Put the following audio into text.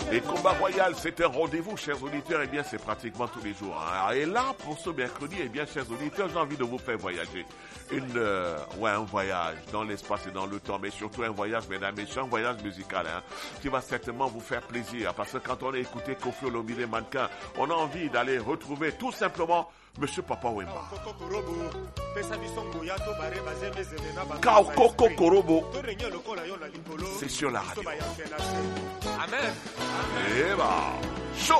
Et Combat Royal, c'est un rendez-vous, chers auditeurs, eh bien, c'est pratiquement tous les jours. Hein. Et là, pour ce mercredi, eh bien, chers auditeurs, j'ai envie de vous faire voyager. Un voyage dans l'espace et dans le temps, mais surtout un voyage, mesdames et messieurs, un voyage musical, hein, qui va certainement vous faire plaisir. Parce que quand on a écouté Koffi Olomide Mannequin, on a envie d'aller retrouver tout simplement Monsieur Papa Wemba. Kaokoko Korobo. C'est sur la radio. Amen. Et bah, chaud.